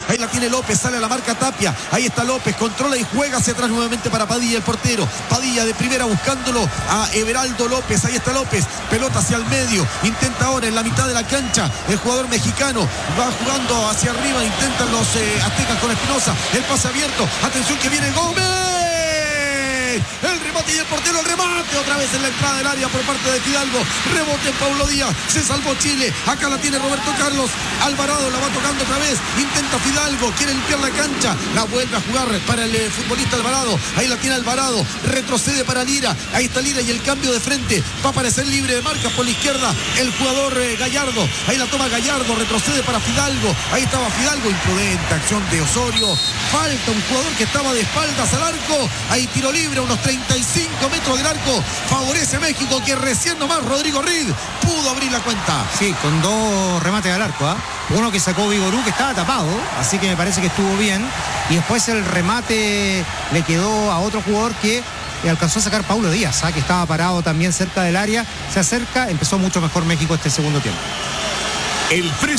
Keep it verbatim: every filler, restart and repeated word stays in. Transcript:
ahí la tiene López, sale a la marca Tapia, ahí está López, controla y juega hacia atrás nuevamente para Padilla, el portero. Padilla de primera buscándolo a Everaldo López, ahí está López, pelota hacia el medio, intenta ahora en la mitad de la cancha, el jugador mexicano va jugando hacia arriba, intentan los eh, aztecas con Espinosa, el pase abierto, atención que viene Gómez, el remate y el portero, el remate otra vez en la entrada del área por parte de Fidalgo, rebote en Paulo Díaz, se salvó Chile, acá la tiene Roberto Carlos, Alvarado la va tocando otra vez, intenta Fidalgo, quiere limpiar la cancha, la vuelve a jugar para el eh, futbolista Alvarado, ahí la tiene Alvarado, retrocede para Lira, ahí está Lira y el cambio de frente, va a aparecer libre de marca por la izquierda, el jugador eh, Gallardo, ahí la toma Gallardo, retrocede para Fidalgo, ahí estaba Fidalgo, imprudente acción de Osorio, falta un jugador que estaba de espaldas al arco, ahí tiro libre, unos treinta y cinco metros del arco, favorece México que recién nomás Rodrigo Reed pudo abrir la cuenta. Sí, con dos remates al arco, ¿eh? Uno que sacó Vigorú que estaba tapado, así que me parece que estuvo bien, y después el remate le quedó a otro jugador que alcanzó a sacar Paulo Díaz, ¿eh? Que estaba parado también cerca del área, se acerca, empezó mucho mejor México este segundo tiempo. El